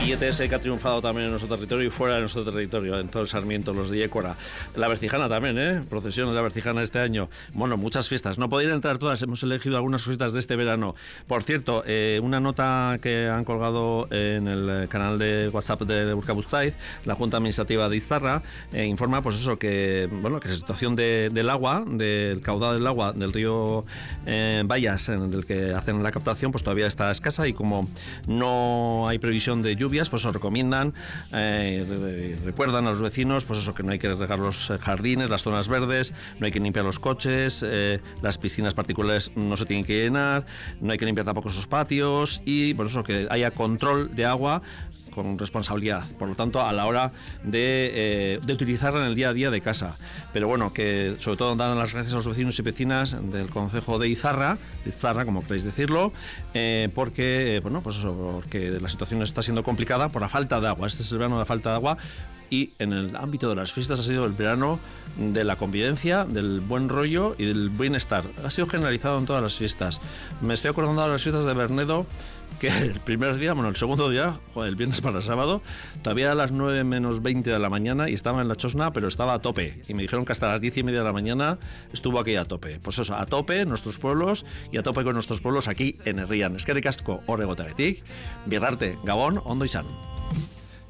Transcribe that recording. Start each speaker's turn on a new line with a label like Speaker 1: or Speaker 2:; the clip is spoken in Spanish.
Speaker 1: IETS, que ha triunfado también en nuestro territorio y fuera de nuestro territorio, en todo el Sarmiento, los de Yécora. La Bercijana también, procesiones de la Bercijana este año. Bueno, muchas fiestas. No podían entrar todas, hemos elegido algunas cositas de este verano. Por cierto, una nota que han colgado en el canal de WhatsApp de Urkabustaiz, la Junta Administrativa de Izarra, informa pues eso, que la situación del agua, del caudal del agua del río Bayas, en el que hacen la captación, pues todavía está escasa, y como no hay previsión de lluvias, pues os recomiendan, recuerdan a los vecinos, pues eso, que no hay que regar los jardines, las zonas verdes, no hay que limpiar los coches, las piscinas particulares no se tienen que llenar, no hay que limpiar tampoco esos patios, y por eso que haya control de agua con responsabilidad, por lo tanto, a la hora de utilizarla en el día a día de casa. Pero bueno, que sobre todo dan las gracias a los vecinos y vecinas del concejo de Izarra, como queréis decirlo, porque la situación está siendo complicada por la falta de agua. Este es el verano de la falta de agua, y en el ámbito de las fiestas ha sido el verano de la convivencia, del buen rollo y del bienestar. Ha sido generalizado en todas las fiestas. Me estoy acordando de las fiestas de Bernedo, que el primer día, el segundo día, el viernes para el sábado, todavía a las 9 menos 20 de la mañana, y estaba en la Chosna, pero estaba a tope, y me dijeron que hasta las 10:30 de la mañana estuvo aquí a tope. Pues eso, a tope nuestros pueblos, y a tope con nuestros pueblos aquí en Herrian. Eskerrik asko horregotagetik, Birrarte, Gabón, Ondo izan.